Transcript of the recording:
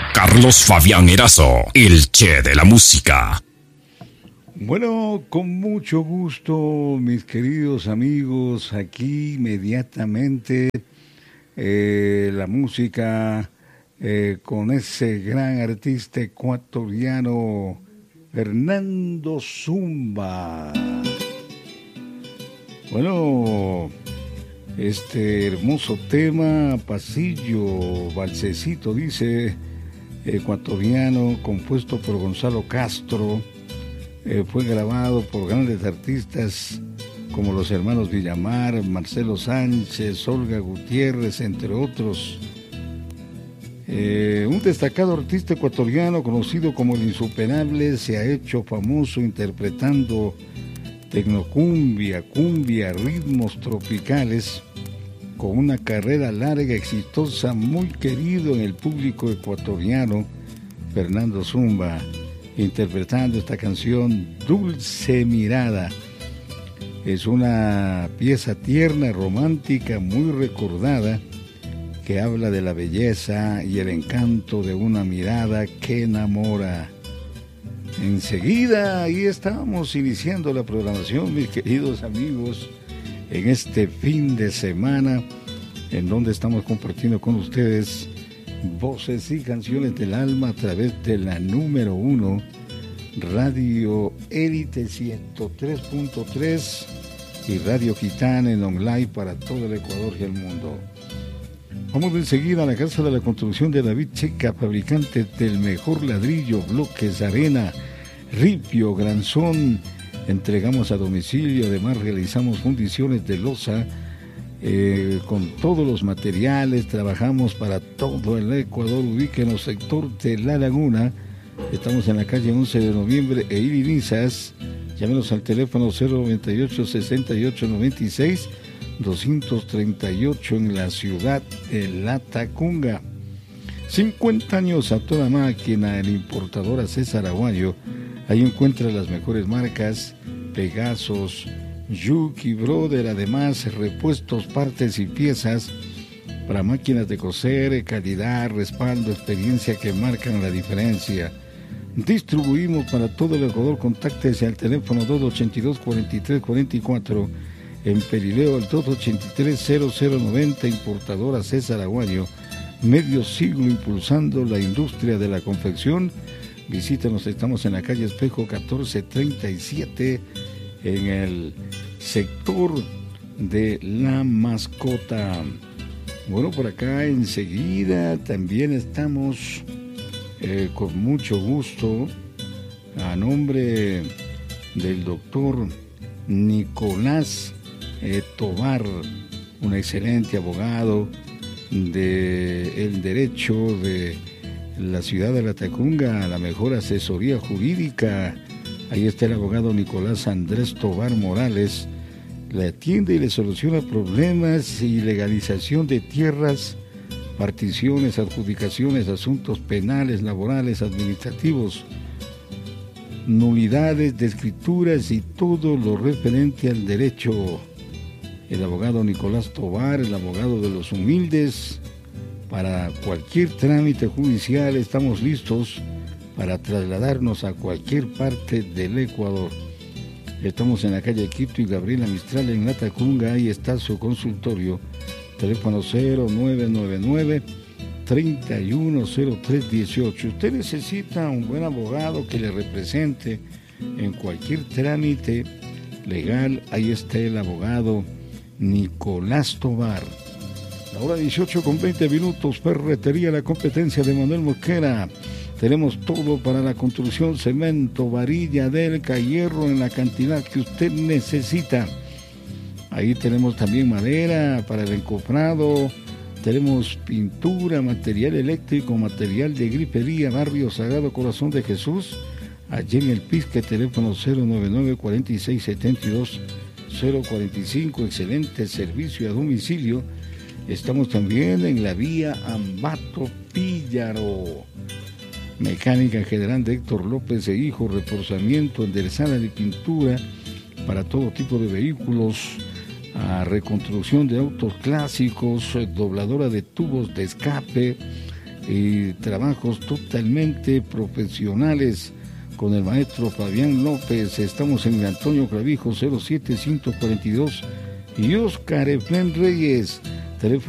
Carlos Fabián Erazo, el Che de la música. Bueno, con mucho gusto, mis queridos amigos, aquí inmediatamente la música con ese gran artista ecuatoriano, Fernando Zumba. Bueno, este hermoso tema, Pasillo, Balsecito, dice, ecuatoriano, compuesto por Gonzalo Castro, fue grabado por grandes artistas como los hermanos Villamar, Marcelo Sánchez, Olga Gutiérrez, entre otros. Un destacado artista ecuatoriano conocido como el Insuperable se ha hecho famoso interpretando tecnocumbia, cumbia, ritmos tropicales, con una carrera larga, exitosa, muy querido en el público ecuatoriano. Fernando Zumba, interpretando esta canción Dulce Mirada. Es una pieza tierna, romántica, muy recordada, que habla de la belleza y el encanto de una mirada que enamora. Enseguida, ahí estamos iniciando la programación, mis queridos amigos, en este fin de semana, en donde estamos compartiendo con ustedes voces y canciones del alma a través de la número 1, Radio Élite 103.3 y Radio Gitana en online para todo el Ecuador y el mundo. Vamos enseguida a la Casa de la Construcción de David Checa, fabricante del mejor ladrillo, bloques, arena, ripio, granzón. Entregamos a domicilio, además realizamos fundiciones de loza con todos los materiales. Trabajamos para todo el Ecuador. Ubíquenos sector de La Laguna. Estamos en la calle 11 de noviembre e Irinizas. Llámenos al teléfono 098-6896 238 en la ciudad de La Tacunga. 50 años a toda máquina en importadora César Aguayo. Ahí encuentra las mejores marcas: Pegasos, Yuki, Brother, además repuestos, partes y piezas para máquinas de coser, calidad, respaldo, experiencia que marcan la diferencia. Distribuimos para todo el Ecuador. Contáctese al teléfono 282-4344, en Perileo el 283-0090, importadora César Aguayo, medio siglo impulsando la industria de la confección. Visítanos, estamos en la calle Espejo 1437, en el sector de La Mascota. Bueno, por acá enseguida también estamos con mucho gusto, a nombre del doctor Nicolás Tobar, un excelente abogado del derecho de la ciudad de La Tacunga, la mejor asesoría jurídica. Ahí está el abogado Nicolás Andrés Tobar Morales. Le atiende y le soluciona problemas y legalización de tierras, particiones, adjudicaciones, asuntos penales, laborales, administrativos, nulidades de escrituras y todo lo referente al derecho. El abogado Nicolás Tobar, el abogado de los humildes. Para cualquier trámite judicial estamos listos para trasladarnos a cualquier parte del Ecuador. Estamos en la calle Quito y Gabriela Mistral en La Tacunga. Ahí está su consultorio. Teléfono 0999-310318. Usted necesita un buen abogado que le represente en cualquier trámite legal. Ahí está el abogado Nicolás Tobar. La hora 18:20, Ferretería La Competencia de Manuel Mosquera. Tenemos todo para la construcción: cemento, varilla, delca, hierro en la cantidad que usted necesita. Ahí tenemos también madera para el encofrado, tenemos pintura, material eléctrico, material de grifería. Barrio Sagrado Corazón de Jesús, allí en el Pisque, teléfono 099-4672-045, excelente servicio a domicilio. Estamos también en la vía Ambato Píllaro. Mecánica general de Héctor López e Hijo, reforzamiento, enderezada de pintura para todo tipo de vehículos, a reconstrucción de autos clásicos, dobladora de tubos de escape, y trabajos totalmente profesionales con el maestro Fabián López. Estamos en Antonio Clavijo 07142 y Oscar Efren Reyes, teléfono